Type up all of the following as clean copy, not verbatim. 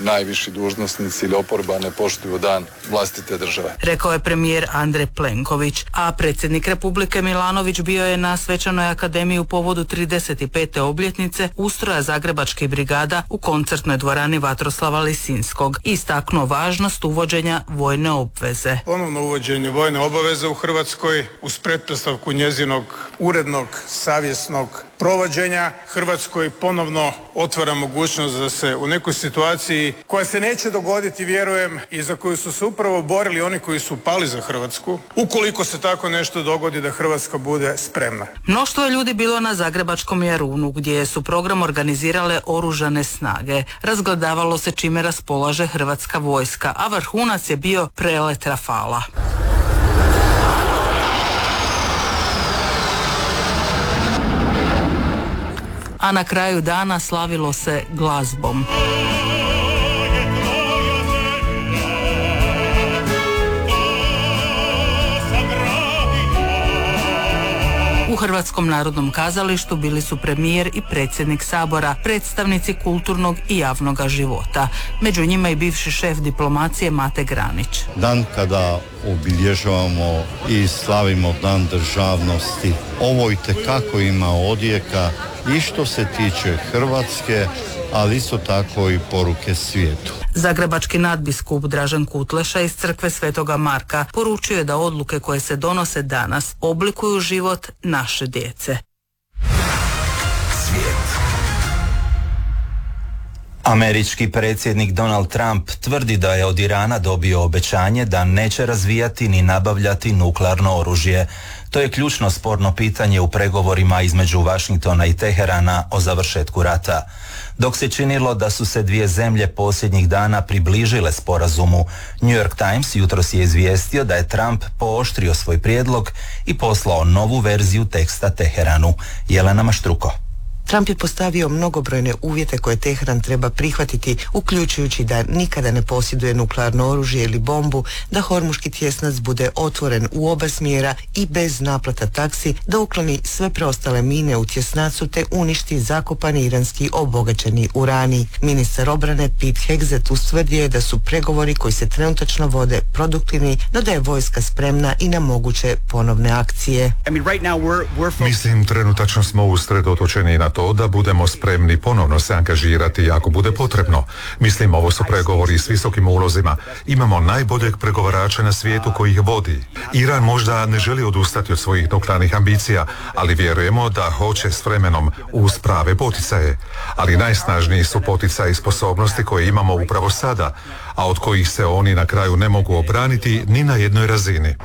najviši dužnosnici ili oporba ne poštuju dan vlastite države. Rekao je premijer Andrej Plenković, a predsjednik Republike Milanović bio je na Svečanoj akademiji u povodu 35. obljetnice ustroja zagrebačkih brigada u koncertnoj dvorani Vatroslava Lisinskog i istaknuo važnost uvođenja vojne obveze. Ponovno uvođenje vojne obaveze u Hrvatskoj uz pretpostavku njezinog urednog, savjesnog provođenja Hrvatskoj ponovno otvara mogućnost da se u nekoj situaciji koja se neće dogoditi, vjerujem, i za koju su se upravo borili oni koji su pali za Hrvatsku, ukoliko se tako nešto dogodi, da Hrvatska bude spremna. Mnoštvo je ljudi bilo na zagrebačkom Jarunu gdje su program organizirale oružane snage. Razgledavalo se čime raspolaže hrvatska vojska, a vrhunac je bio prelet Rafala. A na kraju dana slavilo se glazbom. U Hrvatskom narodnom kazalištu bili su premijer i predsjednik Sabora, predstavnici kulturnog i javnoga života. Među njima i bivši šef diplomacije Mate Granić. Dan kada obilježavamo i slavimo Dan državnosti, ovo itekako ima odjeka i što se tiče Hrvatske, ali isto tako i poruke svijetu. Zagrebački nadbiskup Dražen Kutleša iz crkve Svetoga Marka poručio je da odluke koje se donose danas oblikuju život naše djece. Svijet. Američki predsjednik Donald Trump tvrdi da je od Irana dobio obećanje da neće razvijati ni nabavljati nuklearno oružje. To je ključno sporno pitanje u pregovorima između Washingtona i Teherana o završetku rata. Dok se činilo da su se dvije zemlje posljednjih dana približile sporazumu, New York Times jutros je izvijestio da je Trump pooštrio svoj prijedlog i poslao novu verziju teksta Teheranu. Jelena Maštruko. Trump je postavio mnogobrojne uvjete koje Teheran treba prihvatiti, uključujući da nikada ne posjeduje nuklearno oružje ili bombu, da Hormuški tjesnac bude otvoren u oba smjera i bez naplata taksi, da ukloni sve preostale mine u tjesnacu te uništi zakopani iranski obogaćeni urani. Ministar obrane Pete Hegseth ustvrdio je da su pregovori koji se trenutačno vode produktivni, no da je vojska spremna i na moguće ponovne akcije. Mislim, trenutačno smo usredotočeni na to da budemo spremni ponovno se angažirati ako bude potrebno. Mislim, ovo su pregovori s visokim ulozima. Imamo najboljeg pregovarača na svijetu koji ih vodi. Iran možda ne želi odustati od svojih nuklearnih ambicija, ali vjerujemo da hoće s vremenom uz prave poticaje. Ali najsnažniji su poticaji i sposobnosti koje imamo upravo sada, a od kojih se oni na kraju ne mogu obraniti ni na jednoj razini.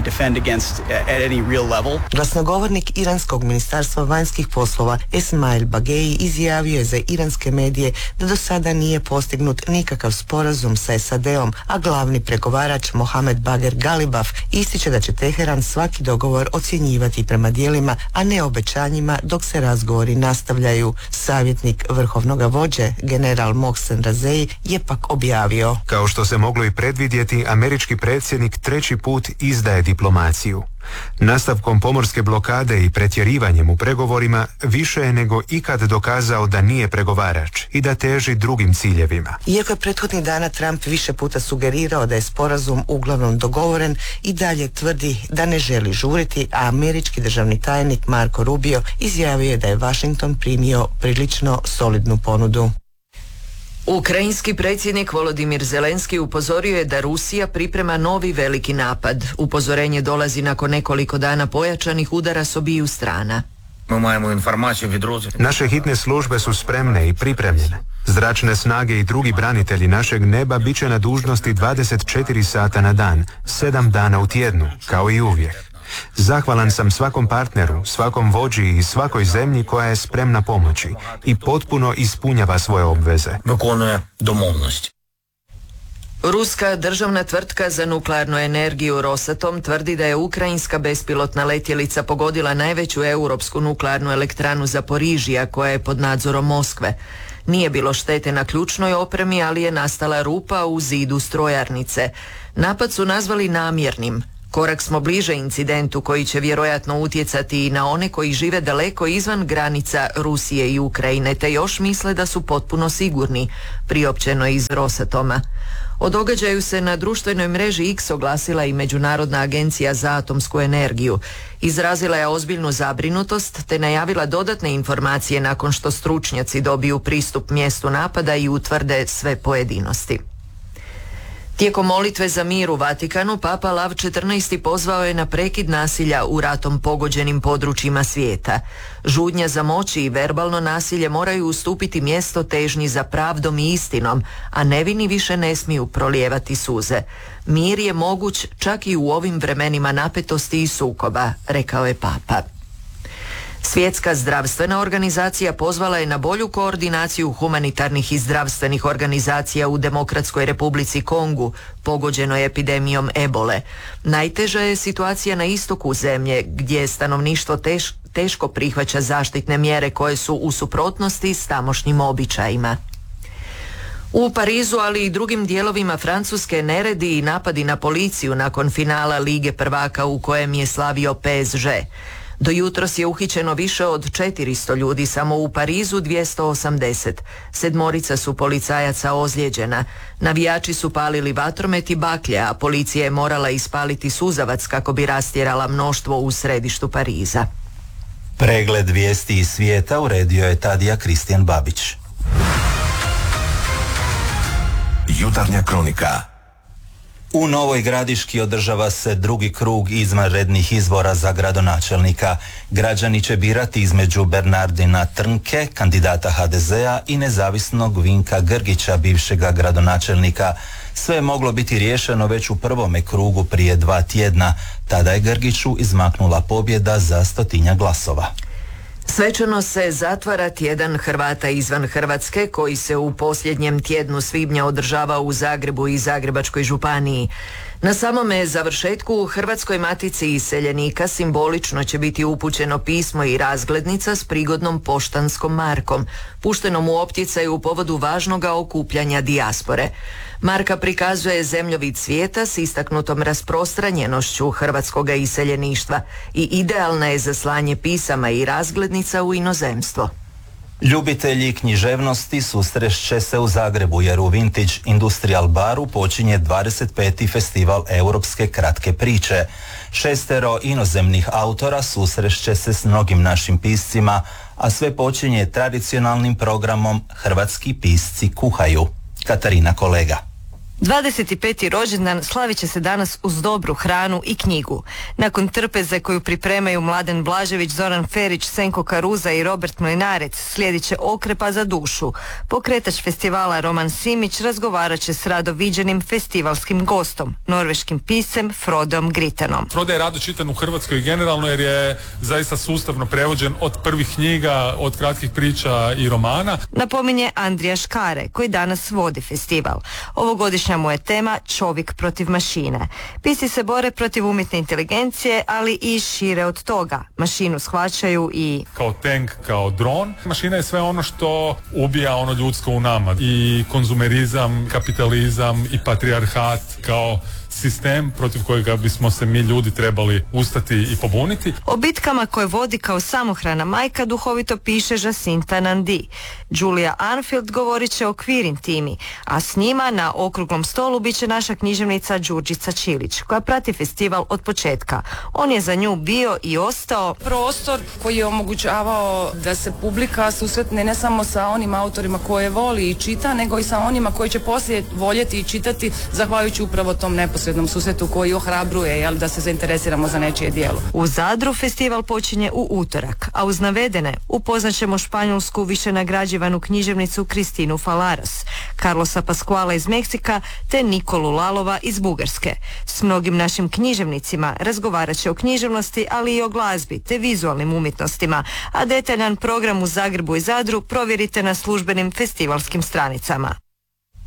Glasnogovornik iranskog ministarstva vanjskih poslova Esmail Bageji izjavio je za iranske medije da do sada nije postignut nikakav sporazum sa SAD-om, a glavni pregovarač Mohamed Bager Galibaf ističe da će Teheran svaki dogovor ocjenjivati prema djelima, a ne obećanjima dok se razgovori nastavljaju. Savjetnik vrhovnoga vođe, general Mohsen Razei, je pak objavio: kao što se moglo i predvidjeti, američki predsjednik treći put izdaje diplomaciju. Nastavkom pomorske blokade i pretjerivanjem u pregovorima više je nego ikad dokazao da nije pregovarač i da teži drugim ciljevima. Iako je prethodnih dana Trump više puta sugerirao da je sporazum uglavnom dogovoren, i dalje tvrdi da ne želi žuriti, a američki državni tajnik Marco Rubio izjavio je da je Washington primio prilično solidnu ponudu. Ukrajinski predsjednik Volodimir Zelenski upozorio je da Rusija priprema novi veliki napad. Upozorenje dolazi nakon nekoliko dana pojačanih udara s obiju strana. Naše hitne službe su spremne i pripremljene. Zračne snage i drugi branitelji našeg neba bit će na dužnosti 24 sata na dan, 7 dana u tjednu, kao i uvijek. Zahvalan sam svakom partneru, svakom vođi i svakoj zemlji koja je spremna pomoći i potpuno ispunjava svoje obveze. Ruska državna tvrtka za nuklearnu energiju Rosatom tvrdi da je ukrajinska bespilotna letjelica pogodila najveću europsku nuklearnu elektranu Zaporižija koja je pod nadzorom Moskve. Nije bilo štete na ključnoj opremi, ali je nastala rupa u zidu strojarnice. Napad su nazvali namjernim. Korak smo bliže incidentu koji će vjerojatno utjecati i na one koji žive daleko izvan granica Rusije i Ukrajine, te još misle da su potpuno sigurni, priopćeno iz Rosatoma. O događaju se na društvenoj mreži X oglasila i Međunarodna agencija za atomsku energiju. Izrazila je ozbiljnu zabrinutost te najavila dodatne informacije nakon što stručnjaci dobiju pristup mjestu napada i utvrde sve pojedinosti. Tijekom molitve za mir u Vatikanu, Papa Lav XIV pozvao je na prekid nasilja u ratom pogođenim područjima svijeta. Žudnja za moći i verbalno nasilje moraju ustupiti mjesto težnji za pravdom i istinom, a nevini više ne smiju prolijevati suze. Mir je moguć čak i u ovim vremenima napetosti i sukoba, rekao je Papa. Svjetska zdravstvena organizacija pozvala je na bolju koordinaciju humanitarnih i zdravstvenih organizacija u Demokratskoj Republici Kongu, pogođenoj epidemijom ebole. Najteža je situacija na istoku zemlje, gdje stanovništvo teško prihvaća zaštitne mjere koje su u suprotnosti s tamošnjim običajima. U Parizu, ali i drugim dijelovima Francuske, neredi i napadi na policiju nakon finala Lige prvaka u kojem je slavio PSG. Do jutros je uhićeno više od 400 ljudi, samo u Parizu 280. 7 su policajaca ozlijeđena. Navijači su palili vatromet i baklje, a policija je morala ispaliti suzavac kako bi rastjerala mnoštvo u središtu Pariza. Pregled vijesti iz svijeta uredio je Tadija Kristijan Babić. Jutarnja kronika. U Novoj Gradiški održava se drugi krug izvanrednih izbora za gradonačelnika. Građani će birati između Bernardina Trnke, kandidata HDZ-a, i nezavisnog Vinka Grgića, bivšega gradonačelnika. Sve je moglo biti riješeno već u prvome krugu prije 2 tjedna. Tada je Grgiću izmaknula pobjeda za 100 glasova. Svečano se zatvara tjedan Hrvata izvan Hrvatske koji se u posljednjem tjednu svibnja održava u Zagrebu i Zagrebačkoj županiji. Na samome završetku Hrvatskoj matici iseljenika simbolično će biti upućeno pismo i razglednica s prigodnom poštanskom markom, puštenom u opticaju u povodu važnoga okupljanja dijaspore. Marka prikazuje zemljovid svijeta s istaknutom rasprostranjenošću hrvatskoga iseljeništva i idealna je za slanje pisama i razglednica u inozemstvo. Ljubitelji književnosti susrešće se u Zagrebu jer u Vintage Industrial baru počinje 25. festival europske kratke priče. 6 inozemnih autora susrešće se s mnogim našim piscima, a sve počinje tradicionalnim programom Hrvatski pisci kuhaju. Katarina Kolega. 25. rođendan slavit će se danas uz dobru hranu i knjigu. Nakon trpeze koju pripremaju Mladen Blažević, Zoran Ferić, Senko Karuza i Robert Mlinarec, slijedit će okrepa za dušu. Pokretač festivala Roman Simić razgovarat će s rado viđenim festivalskim gostom, norveškim piscem Frodom Gritenom. Frodo je rado čitan u Hrvatskoj generalno jer je zaista sustavno prevođen od prvih knjiga, od kratkih priča i romana. Napominje Andrija Škare, koji danas vodi festival. Ovogodišnja mu je tema čovjek protiv mašine. Pisci se bore protiv umjetne inteligencije, ali i šire od toga. Mašinu shvaćaju i kao tank, kao dron. Mašina je sve ono što ubija ono ljudsko u nama. I konzumerizam, kapitalizam i patrijarhat kao sistem protiv kojega bismo se mi ljudi trebali ustati i pobuniti. O bitkama koje vodi kao samohrana majka duhovito piše Jacinta Nandi. Julia Arnfield govorit će o Queer Intimi, a s njima na okruglom stolu bit će naša književnica Đurđica Čilić, koja prati festival od početka. On je za nju bio i ostao prostor koji je omogućavao da se publika susretne ne samo sa onim autorima koje voli i čita, nego i sa onima koji će poslije voljeti i čitati zahvaljujući upravo tom neposrednom susretu koji ohrabruje da se zainteresiramo za nečije djelo. U Zadru festival počinje u utorak, a uz navedene upoznaćemo španjolsku višenagrađivanu književnicu Kristinu Falaras, Carlosa Pascuala iz Meksika te Nikolu Lalova iz Bugarske. S mnogim našim književnicima razgovarat će o književnosti, ali i o glazbi te vizualnim umjetnostima, a detaljan program u Zagrebu i Zadru provjerite na službenim festivalskim stranicama.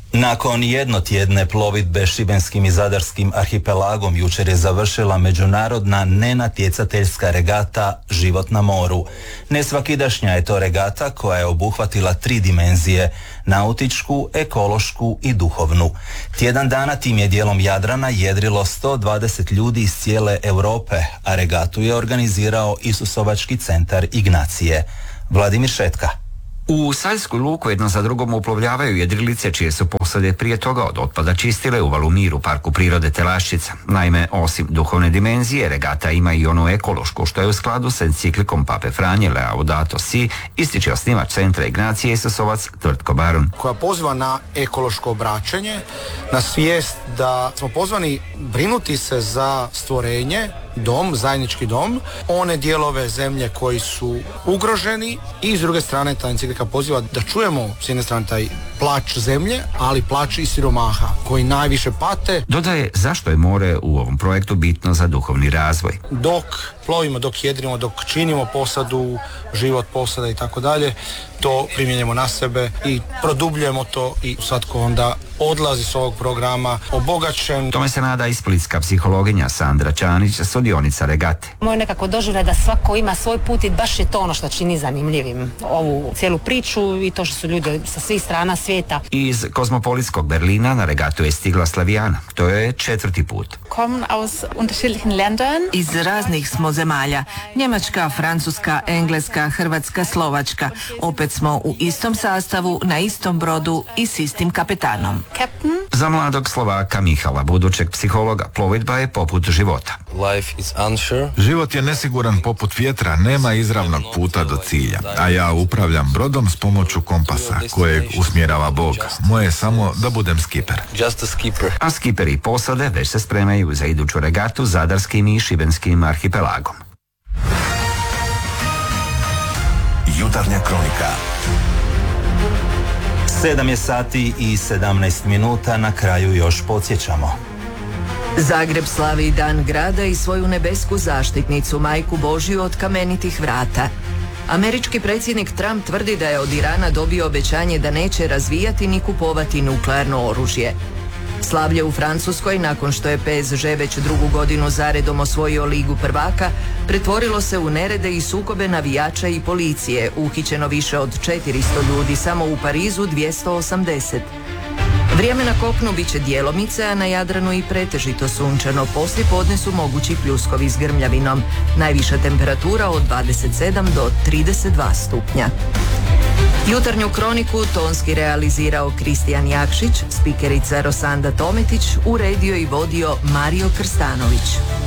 Nakon jednotjedne plovidbe šibenskim i zadarskim arhipelagom jučer je završila međunarodna nenatjecateljska regata Život na moru. Nesvakidašnja je to regata koja je obuhvatila 3 dimenzije: nautičku, ekološku i duhovnu. Tjedan dana tim je dijelom Jadrana jedrilo 120 ljudi iz cijele Europe, a regatu je organizirao Isusovački centar Ignacije. Vladimir Šetka. U Saljsku luku jedno za drugom uplovljavaju jedrilice čije su posade prije toga od otpada čistile u Valumir u Parku prirode Telaščica. Naime, osim duhovne dimenzije, regata ima i ono ekološko, što je u skladu s enciklikom Pape Franje Laudato Si, ističe osnivač centra Ignacije Isusovac Tvrtko Barun. Koja poziva na ekološko obraćanje, na svijest da smo pozvani brinuti se za stvorenje, dom, zajednički dom, one dijelove zemlje koji su ugroženi, i s druge strane ta enciklika poziva da čujemo s jedne strane taj plač zemlje, ali plač i siromaha koji najviše pate. Dodaje zašto je more u ovom projektu bitno za duhovni razvoj. Dok plovimo, dok jedrimo, dok činimo posadu, život posada i tako dalje, to primjenjujemo na sebe i produbljujemo to, i svatko onda odlazi s ovog programa obogaćen. Tome se nada i splitska psihologinja Sandra Čanić, sudionica regate. Moj nekako doživljaj da svako ima svoj put i baš je to ono što čini zanimljivim ovu cijelu priču i to što su ljudi sa svih strana svijeta. Iz kozmopolitskog Berlina na regatu je stigla Slavijana. To je 4. put. Iz raznih smo zemalja. Njemačka, Francuska, Engleska, Hrvatska, Slovačka. Opet smo u istom sastavu, na istom brodu i s istim kapetanom. Za mladog Slovaka Mihala, budućeg psihologa, plovidba je poput života. Život je nesiguran poput vjetra, nema izravnog puta do cilja, a ja upravljam brodom s pomoću kompasa kojeg usmjerava Bog. Moje je samo da budem skiper. A skiperi i posade već se spremaju za iduću regatu zadarskim i šibenskim arhipelagom. Jutarnja kronika. 7 je sati i 17 minuta, na kraju još podsjećamo. Zagreb slavi Dan grada i svoju nebesku zaštitnicu, Majku Božju od kamenitih vrata. Američki predsjednik Trump tvrdi da je od Irana dobio obećanje da neće razvijati ni kupovati nuklearno oružje. Slavlje u Francuskoj, nakon što je PSG već 2. godinu zaredom osvojio Ligu prvaka, pretvorilo se u nerede i sukobe navijača i policije. Uhićeno više od 400 ljudi, samo u Parizu 280. Vrijeme na kopnu bit će djelomice, a na Jadranu i pretežito sunčano. Poslije podne su mogući pljuskovi s grmljavinom. Najviša temperatura od 27 do 32 stupnja. Jutarnju kroniku tonski realizirao Kristijan Jakšić, spikerica Rosanda Tometić, uredio i vodio Mario Krstanović.